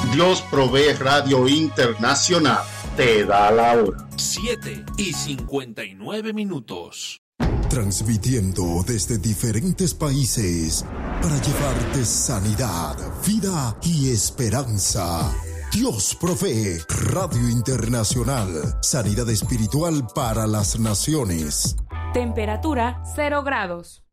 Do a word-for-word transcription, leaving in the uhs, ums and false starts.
Dios Provee Radio Internacional te da la hora. siete y cincuenta y nueve minutos. Transmitiendo desde diferentes países para llevarte sanidad, vida y esperanza. Dios Provee Radio Internacional. Sanidad espiritual para las naciones. Temperatura cero grados.